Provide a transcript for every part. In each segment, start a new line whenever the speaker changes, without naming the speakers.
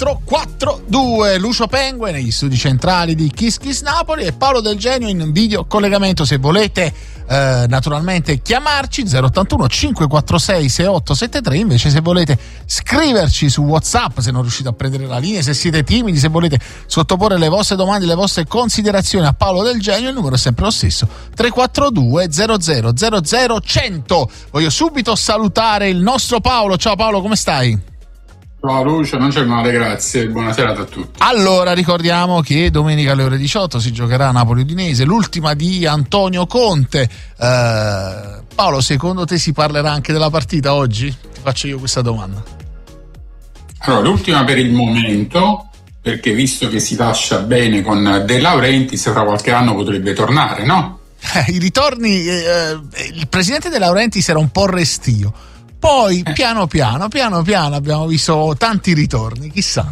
3442. Lucio Pengue negli studi centrali di Kiss Kiss Napoli e Paolo Del Genio in video collegamento. Se volete naturalmente chiamarci 081 546 6873, invece se volete scriverci su WhatsApp, se non riuscite a prendere la linea, se siete timidi, se volete sottoporre le vostre domande, le vostre considerazioni a Paolo Del Genio, il numero è sempre lo stesso, 342 0000 100. Voglio subito salutare il nostro Paolo. Ciao Paolo, come stai?
Ciao Lucio, non c'è male, grazie, buona serata a tutti.
Allora, ricordiamo che domenica alle ore 18 si giocherà Napoli-Udinese, l'ultima di Antonio Conte. Paolo, secondo te si parlerà anche della partita oggi? Ti faccio io questa domanda.
Allora, l'ultima per il momento, perché visto che si lascia bene con De Laurentiis, fra qualche anno potrebbe tornare, no?
I ritorni, il presidente De Laurentiis era un po' restio. Poi piano piano abbiamo visto tanti ritorni, chissà.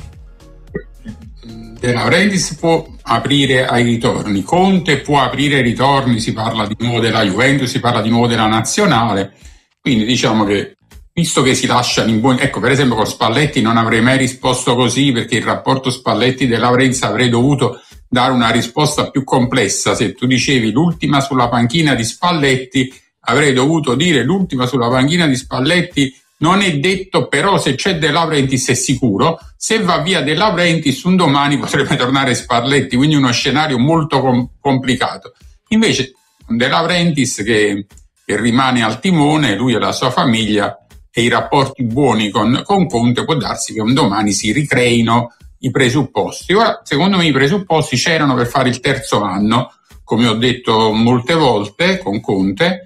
De Laurentiis può aprire ai ritorni, Conte può aprire ai ritorni, si parla di nuovo della Juventus, si parla di nuovo della nazionale, quindi diciamo che visto che si lasciano in buoni... Ecco, per esempio con Spalletti non avrei mai risposto così, perché il rapporto Spalletti-De Laurentiis avrei dovuto dare una risposta più complessa. Se tu dicevi l'ultima sulla panchina di Spalletti, avrei dovuto dire l'ultima sulla panchina di Spalletti non è detto, però se c'è De Laurentiis è sicuro, se va via De Laurentiis un domani potrebbe tornare Spalletti, quindi uno scenario molto complicato. Invece con De Laurentiis che rimane al timone, lui e la sua famiglia, e i rapporti buoni con Conte, può darsi che un domani si ricreino i presupposti. Ora, secondo me i presupposti c'erano per fare il terzo anno, come ho detto molte volte con Conte.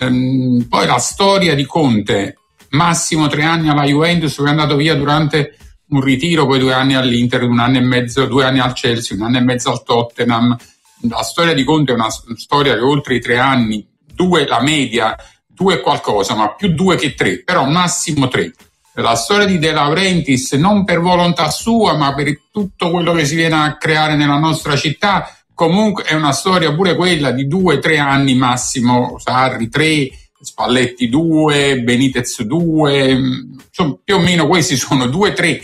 Poi la storia di Conte, massimo 3 anni alla Juventus, poi è andato via durante un ritiro, poi 2 anni all'Inter, 1 anno e mezzo, 2 anni al Chelsea, 1 anno e mezzo al Tottenham. La storia di Conte è una storia che oltre i 3 anni, 2 la media, 2 qualcosa, ma più 2 che 3, però massimo 3. La storia di De Laurentiis, non per volontà sua, ma per tutto quello che si viene a creare nella nostra città, comunque è una storia pure quella di 2-3 anni massimo, Sarri 3, Spalletti 2, Benitez 2, insomma, più o meno questi sono 2-3,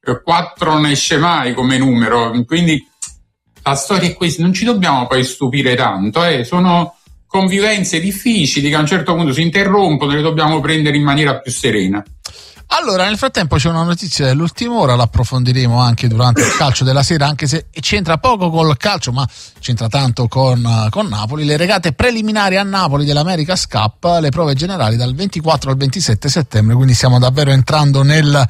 4 non esce mai come numero, quindi la storia è questa, non ci dobbiamo poi stupire tanto, sono convivenze difficili che a un certo punto si interrompono e le dobbiamo prendere in maniera più serena.
Allora, nel frattempo c'è una notizia dell'ultima ora, l'approfondiremo anche durante il calcio della sera, anche se c'entra poco col calcio, ma c'entra tanto con Napoli. Le regate preliminari a Napoli dell'America's Cup, le prove generali dal 24 al 27 settembre, quindi stiamo davvero entrando nel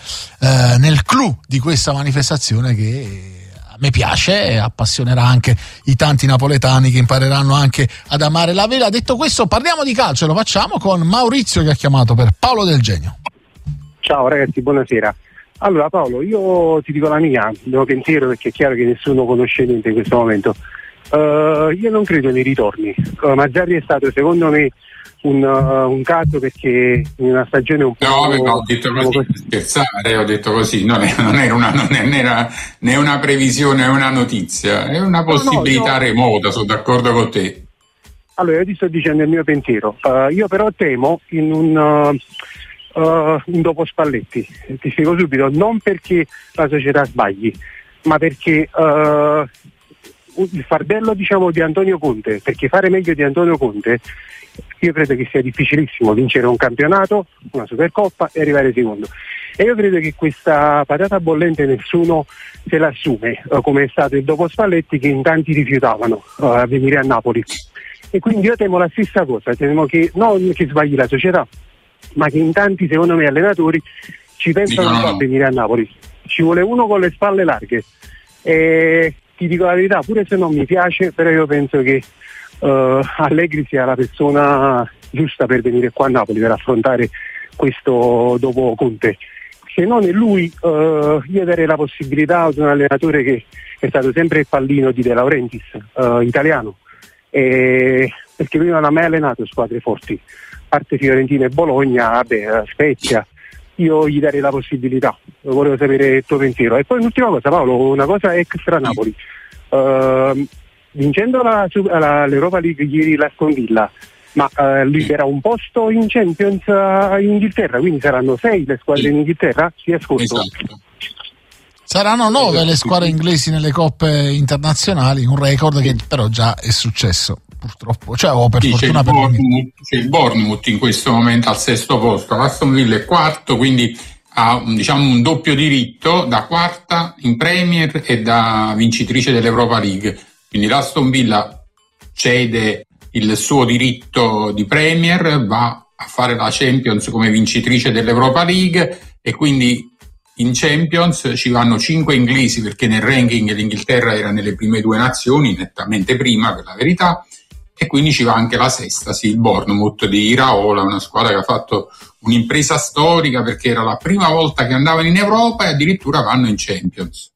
clou di questa manifestazione che a me piace e appassionerà anche i tanti napoletani che impareranno anche ad amare la vela. Detto questo, parliamo di calcio e lo facciamo con Maurizio che ha chiamato per Paolo Del Genio.
Ciao ragazzi, buonasera. Allora Paolo, io ti dico la mia, il mio pensiero, perché è chiaro che nessuno conosce niente in questo momento. Io non credo nei ritorni. Mazzarri è stato secondo me un caso, perché in una stagione un po'...
No, ho detto così, scherzare, ho detto così, non era né una previsione, né una notizia, è una possibilità remota, sono d'accordo con te.
Allora, io ti sto dicendo il mio pensiero. Io però temo in un dopo Spalletti. Ti spiego subito, non perché la società sbagli, ma perché il fardello, diciamo, di Antonio Conte, perché fare meglio di Antonio Conte io credo che sia difficilissimo vincere un campionato, una Supercoppa e arrivare secondo. E io credo che questa patata bollente nessuno se l'assume, come è stato il dopo Spalletti, che in tanti rifiutavano a venire a Napoli. E quindi io temo la stessa cosa, temo che non che sbagli la società, ma che in tanti, secondo me, allenatori ci pensano a venire a Napoli. Ci vuole uno con le spalle larghe, e ti dico la verità, pure se non mi piace, però io penso che Allegri sia la persona giusta per venire qua a Napoli, per affrontare questo dopo Conte. Se non è lui, io darei la possibilità ad un allenatore che è stato sempre il pallino di De Laurentiis, italiano, perché lui non ha mai allenato squadre forti, a parte Fiorentina e Bologna, Spezia. Io gli darei la possibilità, volevo sapere il tuo pensiero. E poi un'ultima cosa, Paolo, una cosa extra Napoli, vincendo l'Europa League ieri l'Aston Villa, ma libera un posto in Champions in Inghilterra, quindi saranno 6 le squadre in Inghilterra? Si ascolta.
Esatto.
Saranno 9 le squadre inglesi nelle coppe internazionali, un record che però già è successo purtroppo, cioè per fortuna per noi.
C'è il Bournemouth in questo momento al 6° posto, l'Aston Villa è 4º, quindi ha un doppio diritto da quarta in Premier e da vincitrice dell'Europa League. Quindi l'Aston Villa cede il suo diritto di Premier, va a fare la Champions come vincitrice dell'Europa League e quindi in Champions ci vanno 5 inglesi, perché nel ranking l'Inghilterra era nelle prime 2 nazioni, nettamente prima per la verità, e quindi ci va anche la 6ª, sì, il Bournemouth di Iraola, una squadra che ha fatto un'impresa storica perché era la prima volta che andavano in Europa e addirittura vanno in Champions.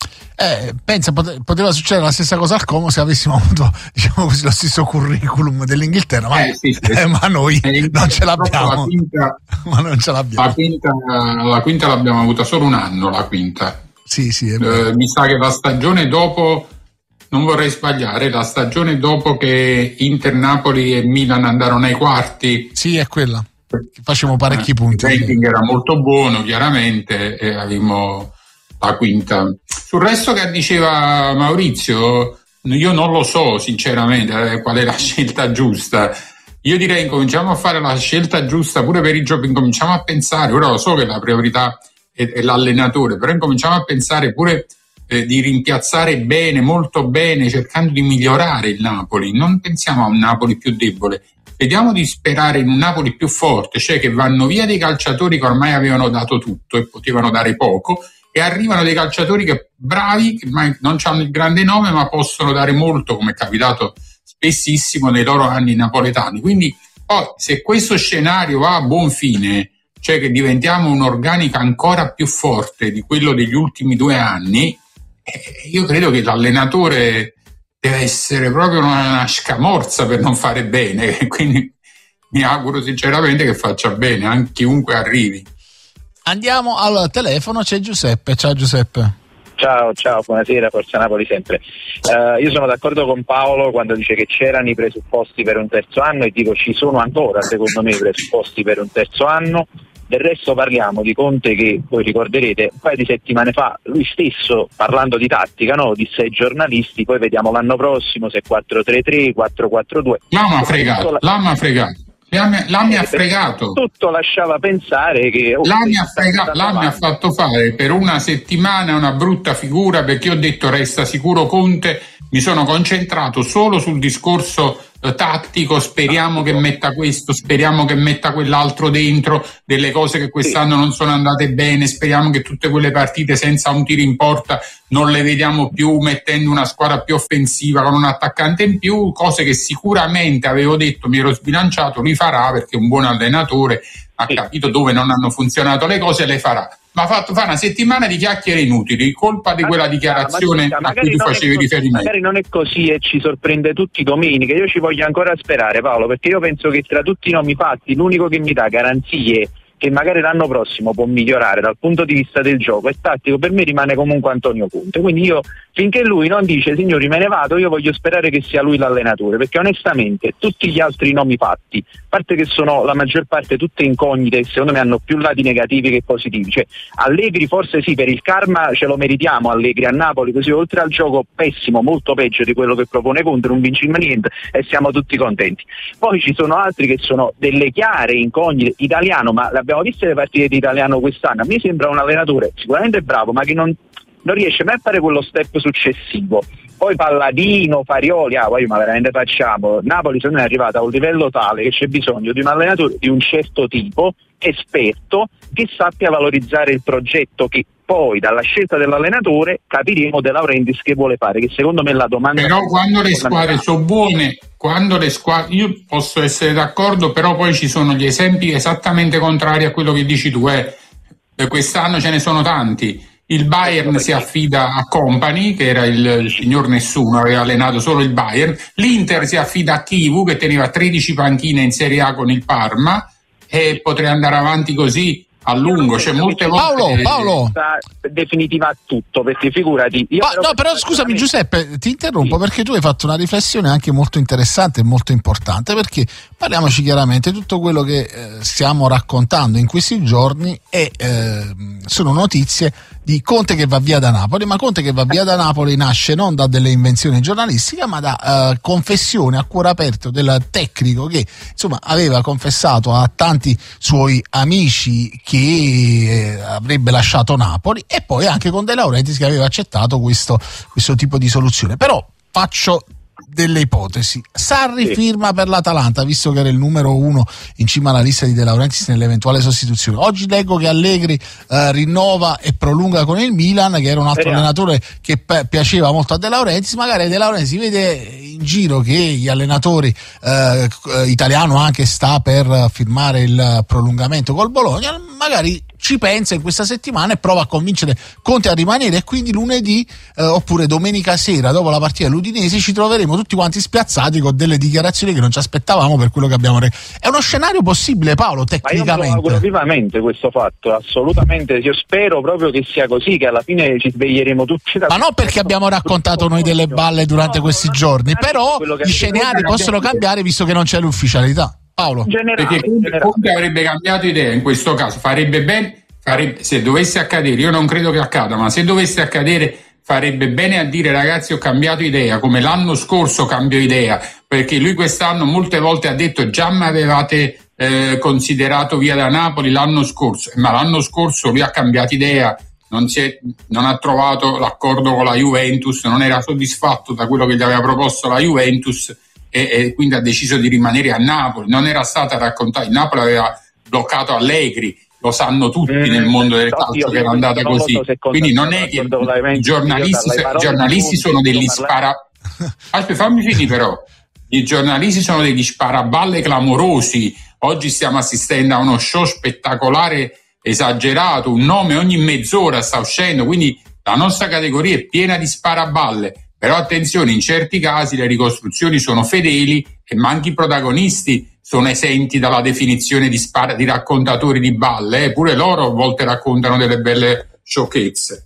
Pensa, poteva succedere la stessa cosa al Como se avessimo avuto, diciamo così, lo stesso curriculum dell'Inghilterra, ma, sì. Ma noi non ce l'abbiamo. Ma non ce l'abbiamo.
La quinta l'abbiamo avuta solo un anno, la quinta.
Sì,
mi sa che la stagione dopo, non vorrei sbagliare, la stagione dopo che Inter, Napoli e Milan andarono ai quarti.
Sì, è quella. Facevamo parecchi punti.
Il ranking era molto buono, chiaramente, e avevamo la quinta. Sul resto che diceva Maurizio, io non lo so sinceramente qual è la scelta giusta. Io direi incominciamo a fare la scelta giusta pure per i giochi, incominciamo a pensare, ora lo so che la priorità è l'allenatore, però incominciamo a pensare pure di rimpiazzare bene, molto bene, cercando di migliorare il Napoli. Non pensiamo a un Napoli più debole, vediamo di sperare in un Napoli più forte, cioè che vanno via dei calciatori che ormai avevano dato tutto e potevano dare poco, e arrivano dei calciatori che bravi, che non hanno il grande nome ma possono dare molto, come è capitato spessissimo nei loro anni napoletani. Quindi poi se questo scenario va a buon fine, cioè che diventiamo un'organica ancora più forte di quello degli ultimi 2 anni, io credo che l'allenatore deve essere proprio una scamorza per non fare bene, quindi mi auguro sinceramente che faccia bene anche chiunque arrivi.
Andiamo al telefono, c'è Giuseppe. Ciao Giuseppe.
Ciao, buonasera, Forza Napoli sempre. Io sono d'accordo con Paolo quando dice che c'erano i presupposti per un terzo anno, e dico ci sono ancora secondo me i presupposti per un terzo anno. Del resto parliamo di Conte che voi ricorderete un paio di settimane fa lui stesso, parlando di tattica, no, disse ai giornalisti poi vediamo l'anno prossimo se 4-3-3, 4-4-2.
L'ha fregato.
Tutto lasciava pensare che
mi ha fatto fare per una settimana una brutta figura, perché ho detto resta sicuro Conte, mi sono concentrato solo sul discorso tattico, speriamo che metta questo, speriamo che metta quell'altro dentro, delle cose che quest'anno non sono andate bene, speriamo che tutte quelle partite senza un tiro in porta non le vediamo più, mettendo una squadra più offensiva con un attaccante in più, cose che sicuramente avevo detto, mi ero sbilanciato, li farà perché è un buon allenatore, ha capito dove non hanno funzionato le cose, le farà. Ma fa una settimana di chiacchiere inutili, colpa di quella dichiarazione a cui tu facevi riferimento.
Magari non è così e ci sorprende tutti domenica, io ci voglio ancora sperare, Paolo, perché io penso che tra tutti i nomi fatti l'unico che mi dà garanzie che magari l'anno prossimo può migliorare dal punto di vista del gioco e tattico, per me rimane comunque Antonio Conte. Quindi io, finché lui non dice signori me ne vado, io voglio sperare che sia lui l'allenatore, perché onestamente tutti gli altri nomi fatti, a parte che sono la maggior parte tutte incognite, secondo me hanno più lati negativi che positivi. Cioè Allegri forse sì, per il karma ce lo meritiamo, Allegri a Napoli, così oltre al gioco pessimo, molto peggio di quello che propone Conte, non vinciamo niente e siamo tutti contenti. Poi ci sono altri che sono delle chiare incognite. Italiano, ma abbiamo visto le partite di Italiano quest'anno, a me sembra un allenatore sicuramente bravo ma che non riesce mai a fare quello step successivo. Poi Palladino, Farioli, ma veramente facciamo, Napoli secondo me è arrivata a un livello tale che c'è bisogno di un allenatore di un certo tipo, esperto, che sappia valorizzare il progetto, che poi dalla scelta dell'allenatore capiremo De Laurentiis che vuole fare, che secondo me è la domanda.
Però quando le squadre sono buone, io posso essere d'accordo, però poi ci sono gli esempi esattamente contrari a quello che dici tu, quest'anno ce ne sono tanti. Il Bayern si affida a Company, che era il signor nessuno, aveva allenato solo il Bayern. L'Inter si affida a Chivu, che teneva 13 panchine in Serie A con il Parma, e potrei andare avanti così. a lungo, c'è molte volte
Paolo
definitiva a tutto, perché figurati
però scusami Giuseppe, ti interrompo perché tu hai fatto una riflessione anche molto interessante e molto importante, perché parliamoci chiaramente, tutto quello che stiamo raccontando in questi giorni sono notizie di Conte che va via da Napoli, ma Conte che va via da Napoli nasce non da delle invenzioni giornalistiche, ma da confessione a cuore aperto del tecnico che insomma aveva confessato a tanti suoi amici che avrebbe lasciato Napoli, e poi anche con De Laurentiis che aveva accettato questo tipo di soluzione. Però faccio delle ipotesi. Sarri firma per l'Atalanta, visto che era il numero 1 in cima alla lista di De Laurentiis nell'eventuale sostituzione. Oggi leggo che Allegri rinnova e prolunga con il Milan, che era un altro allenatore che piaceva molto a De Laurentiis. Magari De Laurentiis si vede in giro che gli allenatori italiano anche sta per firmare il prolungamento col Bologna, magari ci pensa in questa settimana e prova a convincere Conte a rimanere, e quindi lunedì oppure domenica sera dopo la partita dell'Udinese ci troveremo tutti quanti spiazzati con delle dichiarazioni che non ci aspettavamo per quello che abbiamo è uno scenario possibile, Paolo, tecnicamente?
Ma io me lo auguro vivamente questo fatto, assolutamente. Io spero proprio che sia così, che alla fine ci sveglieremo tutti
ma non perché abbiamo raccontato noi delle balle durante questi giorni, però gli scenari possono cambiare visto che non c'è l'ufficialità. Paolo.
Perché Conte avrebbe cambiato idea in questo caso, farebbe bene, se dovesse accadere, io non credo che accada, ma se dovesse accadere farebbe bene a dire: ragazzi, ho cambiato idea, come l'anno scorso cambio idea, perché lui quest'anno molte volte ha detto: già mi avevate considerato via da Napoli l'anno scorso, ma l'anno scorso lui ha cambiato idea, non ha trovato l'accordo con la Juventus, non era soddisfatto da quello che gli aveva proposto la Juventus, e quindi ha deciso di rimanere a Napoli. Non era stata raccontata, il Napoli aveva bloccato Allegri, lo sanno tutti nel mondo del calcio che era andata così, quindi non è che i giornalisti sono degli aspetta, fammi finire però. I giornalisti sono degli sparaballe clamorosi. Oggi stiamo assistendo a uno show spettacolare esagerato, un nome ogni mezz'ora sta uscendo, quindi la nostra categoria è piena di sparaballe. Però attenzione, in certi casi le ricostruzioni sono fedeli e anche i protagonisti sono esenti dalla definizione di raccontatori di balle, pure loro a volte raccontano delle belle sciocchezze.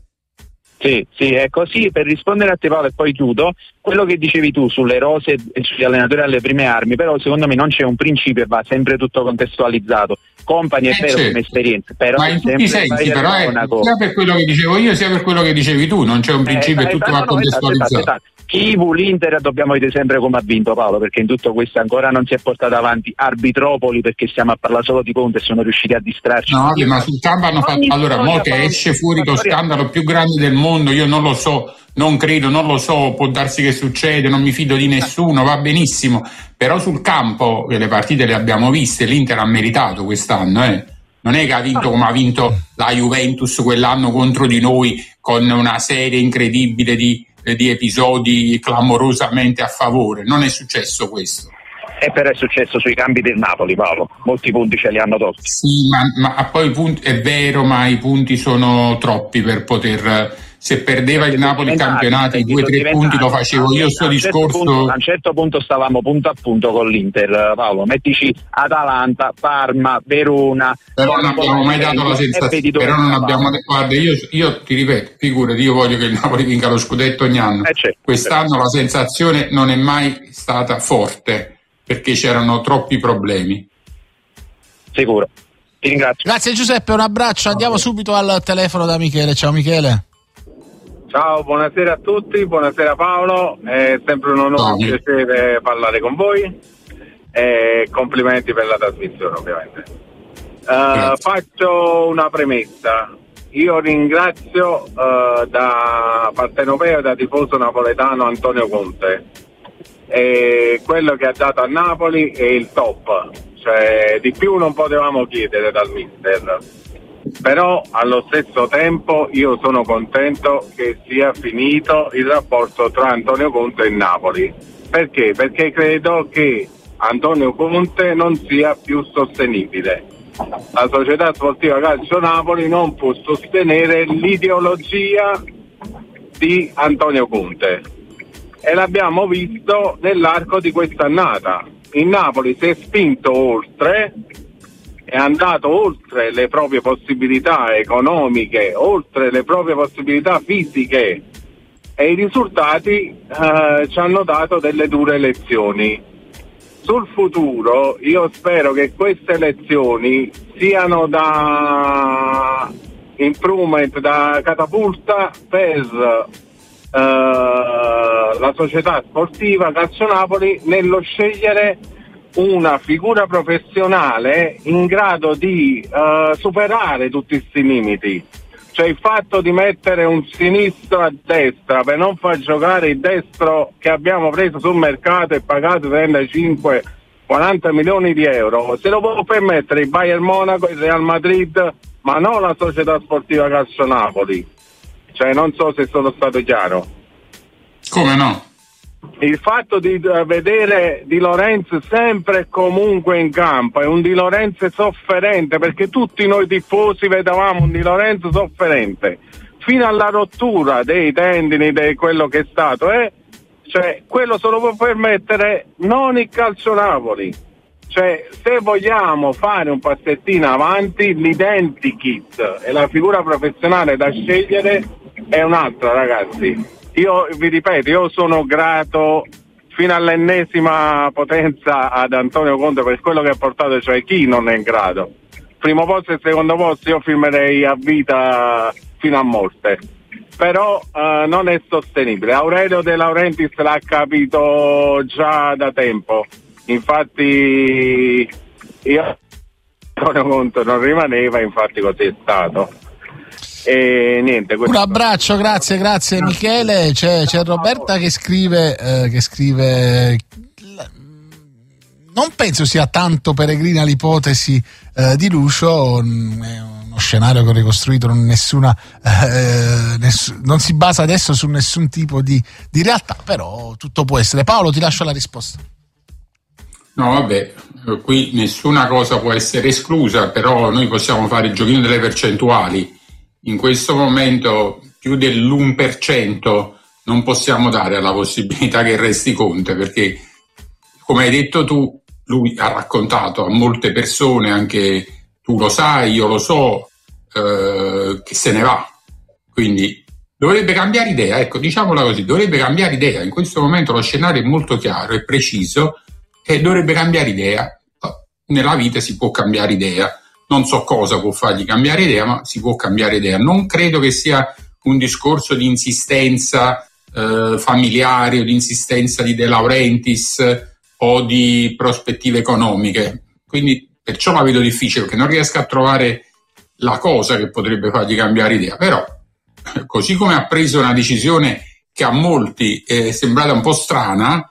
Sì, è così. Per rispondere a te, Paolo, e poi chiudo, quello che dicevi tu sulle rose e sugli allenatori alle prime armi, però secondo me non c'è un principio e va sempre tutto contestualizzato. Compagni è vero come esperienza, però
ma in tutti i sensi, però sia per quello che dicevo io sia per quello che dicevi tu, non c'è un principio e tutto va contestualizzato.
Kivu, l'Inter dobbiamo vedere sempre come ha vinto, Paolo, perché in tutto questo ancora non si è portato avanti. Arbitropoli, perché stiamo a parlare solo di Conte e sono riusciti a distrarci.
No, ma sul campo hanno fatto allora mo che esce fuori lo scandalo più grande del mondo, io non lo so, non credo, non lo so, può darsi che succede, non mi fido di nessuno, va benissimo, però sul campo le partite le abbiamo viste, l'Inter ha meritato quest'anno, non è che ha vinto come ha vinto la Juventus quell'anno contro di noi con una serie incredibile di episodi clamorosamente a favore, non è successo questo.
E però è successo sui cambi del Napoli, Paolo, molti punti ce li hanno tolti.
Sì, ma poi è vero, ma i punti sono troppi per poter... Se perdeva il Napoli i campionati, 2-3 punti lo facevo io, sto discorso...
A un certo punto stavamo punto a punto con l'Inter, Paolo, mettici Atalanta, Parma, Verona...
Però non abbiamo mai dato la sensazione, però non abbiamo... Guarda, io ti ripeto, figurati, io voglio che il Napoli vinca lo scudetto ogni anno. Quest'anno la sensazione non è mai stata forte, perché c'erano troppi problemi.
Sicuro, ti ringrazio.
Grazie Giuseppe, un abbraccio, andiamo subito al telefono da Michele. Ciao Michele.
Ciao, buonasera a tutti, buonasera Paolo, è sempre un onore e un piacere parlare con voi e complimenti per la trasmissione ovviamente. Faccio una premessa, io ringrazio da partenopeo e da tifoso napoletano Antonio Conte, e quello che ha dato a Napoli è il top, cioè di più non potevamo chiedere dal mister. Però allo stesso tempo io sono contento che sia finito il rapporto tra Antonio Conte e Napoli. Perché? Perché credo che Antonio Conte non sia più sostenibile. La società sportiva Calcio Napoli non può sostenere l'ideologia di Antonio Conte e l'abbiamo visto nell'arco di quest'annata. Il Napoli si è spinto oltre è andato oltre le proprie possibilità economiche, oltre le proprie possibilità fisiche, e i risultati ci hanno dato delle dure lezioni. Sul futuro io spero che queste lezioni siano da improvement, da catapulta per la società sportiva Calcio Napoli nello scegliere una figura professionale in grado di superare tutti questi limiti. Cioè il fatto di mettere un sinistro a destra per non far giocare il destro che abbiamo preso sul mercato e pagato 35-40 milioni di euro, se lo può permettere il Bayern Monaco, il Real Madrid, ma non la società sportiva Calcio Napoli. Cioè non so se sono stato chiaro.
Come no?
Il fatto di vedere Di Lorenzo sempre e comunque in campo è un Di Lorenzo sofferente, perché tutti noi tifosi vedevamo un Di Lorenzo sofferente fino alla rottura dei tendini, di quello che è stato, cioè quello se lo può permettere non il Calcio Napoli. Cioè se vogliamo fare un passettino avanti, l'identikit e la figura professionale da scegliere è un'altra, ragazzi. Io vi ripeto, io sono grato fino all'ennesima potenza ad Antonio Conte per quello che ha portato, cioè chi non è in grado. Primo posto e secondo posto io firmerei a vita fino a morte, però non è sostenibile. Aurelio De Laurentiis l'ha capito già da tempo, infatti io Antonio Conte non rimaneva, infatti così è stato. E niente,
un abbraccio, grazie Michele. C'è Roberta che scrive non penso sia tanto peregrina l'ipotesi di Lucio, è uno scenario che ho ricostruito, non si basa adesso su nessun tipo di realtà, però tutto può essere. Paolo, ti lascio la risposta.
No, vabbè, qui nessuna cosa può essere esclusa, però noi possiamo fare il giochino delle percentuali. In questo momento più dell'1% non possiamo dare la possibilità che resti Conte, perché come hai detto tu, lui ha raccontato a molte persone, anche tu lo sai, io lo so, che se ne va. Quindi dovrebbe cambiare idea, ecco, diciamola così, dovrebbe cambiare idea. In questo momento lo scenario è molto chiaro e preciso e dovrebbe cambiare idea. Nella vita si può cambiare idea. Non so cosa può fargli cambiare idea, ma si può cambiare idea. Non credo che sia un discorso di insistenza familiare o di insistenza di De Laurentiis o di prospettive economiche. Quindi perciò la vedo difficile, perché non riesco a trovare la cosa che potrebbe fargli cambiare idea. Però, così come ha preso una decisione che a molti è sembrata un po' strana,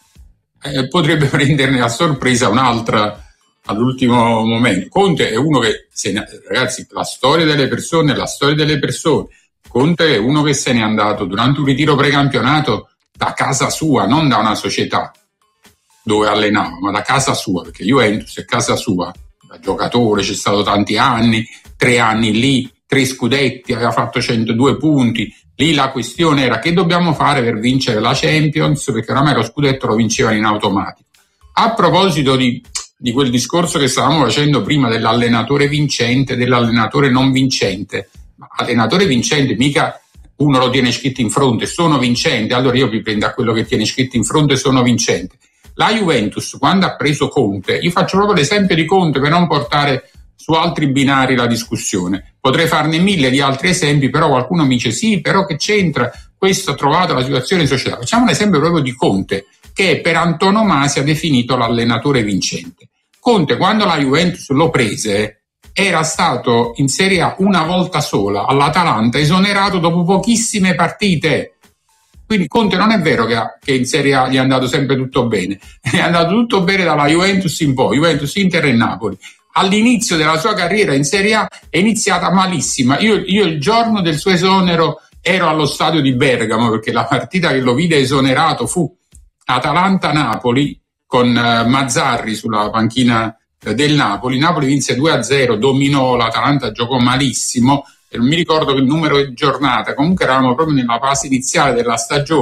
potrebbe prenderne a sorpresa un'altra all'ultimo momento. Conte è uno che ragazzi, la storia delle persone è la storia delle persone. Conte è uno che se n'è andato durante un ritiro precampionato da casa sua, non da una società dove allenava, ma da casa sua, perché Juventus è casa sua. Da giocatore c'è stato tanti anni, 3 anni lì, 3 scudetti, aveva fatto 102 punti. Lì la questione era: che dobbiamo fare per vincere la Champions, perché oramai lo scudetto lo vincevano in automatico. A proposito di quel discorso che stavamo facendo prima dell'allenatore vincente, dell'allenatore non vincente, ma allenatore vincente mica uno lo tiene scritto in fronte, sono vincente, allora io mi prendo a quello che tiene scritto in fronte, sono vincente. La Juventus, quando ha preso Conte, io faccio proprio l'esempio di Conte per non portare su altri binari la discussione, potrei farne 1000 di altri esempi, però qualcuno mi dice sì, però che c'entra, questo ha trovato la situazione in società. Facciamo un esempio proprio di Conte, che per antonomasia definito l'allenatore vincente. Conte, quando la Juventus lo prese, era stato in Serie A una volta sola, all'Atalanta, esonerato dopo pochissime partite. Quindi Conte non è vero che in Serie A gli è andato sempre tutto bene, è andato tutto bene dalla Juventus in poi, Juventus, Inter e Napoli. All'inizio della sua carriera in Serie A è iniziata malissima. Io il giorno del suo esonero ero allo stadio di Bergamo, perché la partita che lo vide esonerato fu Atalanta-Napoli, con Mazzarri sulla panchina del Napoli. Napoli vinse 2-0, dominò, l'Atalanta giocò malissimo, e non mi ricordo che numero di giornata, comunque eravamo proprio nella fase iniziale della stagione,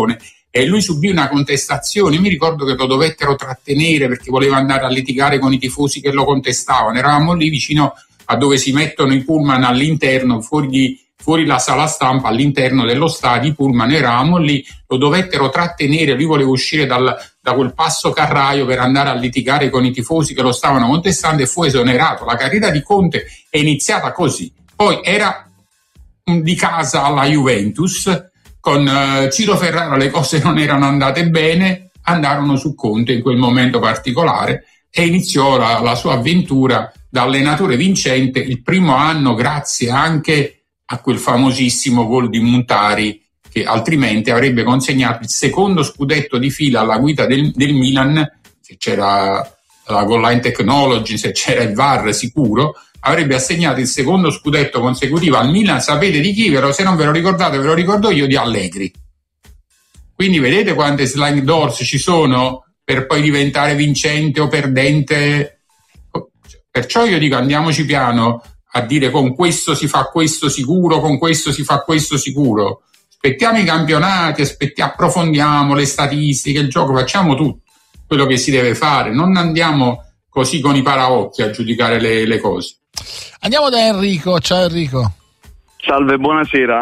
e lui subì una contestazione. Mi ricordo che lo dovettero trattenere perché voleva andare a litigare con i tifosi che lo contestavano. Eravamo lì vicino a dove si mettono i pullman all'interno, fuori la sala stampa, all'interno dello stadio, i pullman, eravamo lì, lo dovettero trattenere, lui voleva uscire da quel passo carraio per andare a litigare con i tifosi che lo stavano contestando e fu esonerato. La carriera di Conte è iniziata così, poi era di casa alla Juventus, con Ciro Ferrara le cose non erano andate bene, andarono su Conte in quel momento particolare e iniziò la sua avventura da allenatore vincente, il primo anno grazie anche a quel famosissimo gol di Montari che altrimenti avrebbe consegnato il secondo scudetto di fila alla guida del Milan, se c'era la goal line technology, se c'era il VAR sicuro, avrebbe assegnato il secondo scudetto consecutivo al Milan. Sapete di chi? Se non ve lo ricordate, ve lo ricordo io, di Allegri. Quindi vedete quante sliding doors ci sono per poi diventare vincente o perdente. Perciò io dico, andiamoci piano a dire con questo si fa questo sicuro, con questo si fa questo sicuro. Aspettiamo i campionati, approfondiamo le statistiche, il gioco, facciamo tutto quello che si deve fare, non andiamo così con i paraocchi a giudicare le cose.
Andiamo da Enrico. Ciao Enrico.
Salve, buonasera.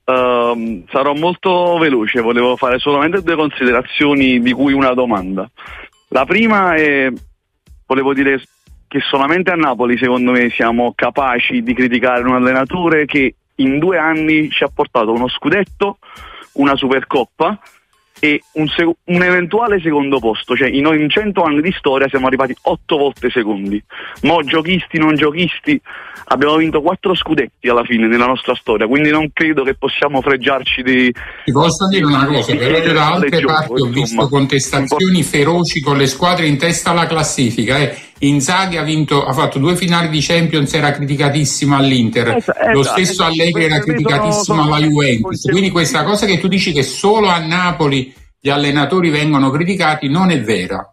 Sarò molto veloce, volevo fare solamente 2 considerazioni, di cui una domanda. La prima è, volevo dire che solamente a Napoli secondo me siamo capaci di criticare un allenatore che in 2 anni ci ha portato uno scudetto, una Supercoppa e un eventuale secondo posto. Cioè in 100 anni di storia siamo arrivati 8 volte secondi. Mo giochisti, non giochisti, abbiamo vinto 4 scudetti alla fine nella nostra storia, quindi non credo che possiamo fregiarci di...
Ti posso dire una cosa, però io da altre parti ho visto contestazioni feroci con le squadre in testa alla classifica. Inzaghi ha fatto 2 finali di Champions, era criticatissimo all'Inter, lo stesso Allegri era criticatissimo alla Juventus, quindi questa cosa che tu dici che solo a Napoli gli allenatori vengono criticati non è vera.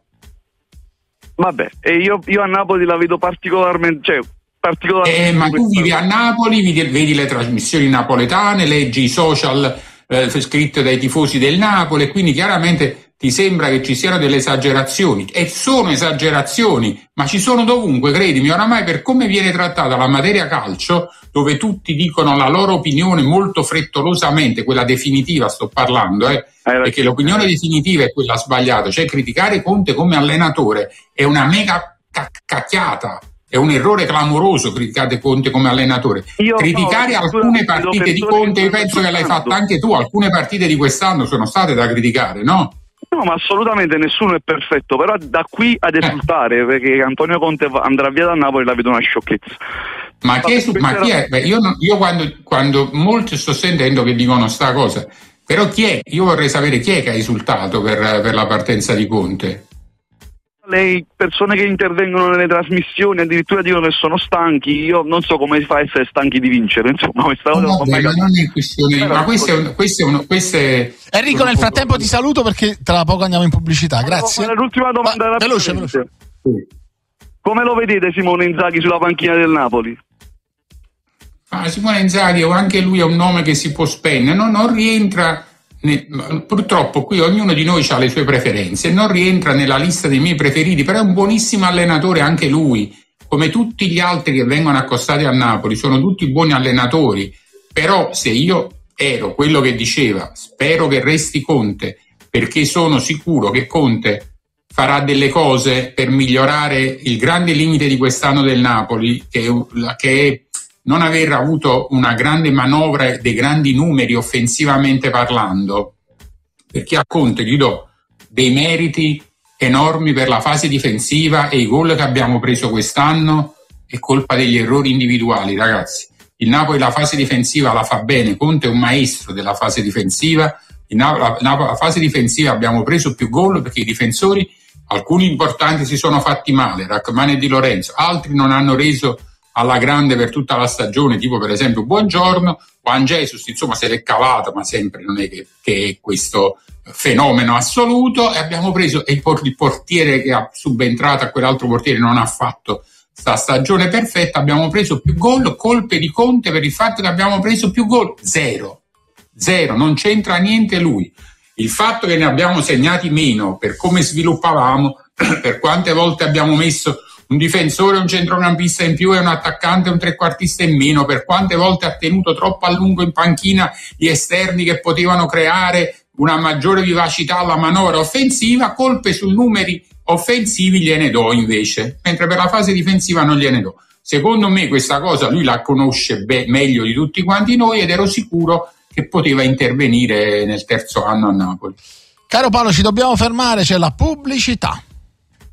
Vabbè, e io a Napoli la vedo particolarmente...
ma tu vivi a Napoli, vedi le trasmissioni napoletane, leggi i social scritti dai tifosi del Napoli, e quindi chiaramente ti sembra che ci siano delle esagerazioni, e sono esagerazioni, ma ci sono dovunque, credimi. Oramai, per come viene trattata la materia calcio, dove tutti dicono la loro opinione molto frettolosamente, quella definitiva sto parlando, perché l'opinione definitiva è quella sbagliata, cioè criticare Conte come allenatore è una mega cacchiata. È un errore clamoroso criticare Conte come allenatore. Criticare alcune partite di Conte, io penso che l'hai fatta anche tu, alcune partite di quest'anno sono state da criticare, no?
No, ma assolutamente nessuno è perfetto, però da qui ad esultare perché Antonio Conte andrà via da Napoli la vedo una sciocchezza.
Ma chi è? Beh, io quando molti sto sentendo che dicono sta cosa, però chi è? Io vorrei sapere chi è che ha esultato per la partenza di Conte.
Le persone che intervengono nelle trasmissioni addirittura dicono che sono stanchi. Io non so come si fa a essere stanchi di vincere, insomma, questa cosa non
è questione ma questo è...
Enrico, nel frattempo ti saluto perché tra poco andiamo in pubblicità. Grazie.
L'ultima domanda
veloce.
Come lo vedete Simone Inzaghi sulla panchina del Napoli?
Simone Inzaghi, anche lui è un nome che si può spendere, non rientra. Purtroppo qui ognuno di noi ha le sue preferenze, non rientra nella lista dei miei preferiti, però è un buonissimo allenatore anche lui, come tutti gli altri che vengono accostati a Napoli, sono tutti buoni allenatori. Però se io ero quello che diceva spero che resti Conte, perché sono sicuro che Conte farà delle cose per migliorare il grande limite di quest'anno del Napoli, che è non aver avuto una grande manovra dei grandi numeri offensivamente parlando, perché a Conte gli do dei meriti enormi per la fase difensiva, e i gol che abbiamo preso quest'anno è colpa degli errori individuali, ragazzi. Il Napoli la fase difensiva la fa bene, Conte è un maestro della fase difensiva. La fase difensiva abbiamo preso più gol perché i difensori, alcuni importanti, si sono fatti male, Rachmani e Di Lorenzo, altri non hanno reso alla grande per tutta la stagione, tipo per esempio Buongiorno, Juan Jesus, insomma se l'è cavata, ma sempre non è che è questo fenomeno assoluto, e abbiamo preso il portiere che ha subentrato a quell'altro portiere non ha fatto sta stagione perfetta, abbiamo preso più gol, colpe di Conte per il fatto che abbiamo preso più gol, zero, non c'entra niente lui. Il fatto che ne abbiamo segnati meno per come sviluppavamo, per quante volte abbiamo messo un difensore, un centrocampista in più e un attaccante, un trequartista in meno, per quante volte ha tenuto troppo a lungo in panchina gli esterni che potevano creare una maggiore vivacità alla manovra offensiva, colpe sui numeri offensivi gliene do invece, mentre per la fase difensiva non gliene do. Secondo me questa cosa lui la conosce meglio di tutti quanti noi ed ero sicuro che poteva intervenire nel terzo anno a Napoli.
Caro Paolo, ci dobbiamo fermare, c'è la pubblicità.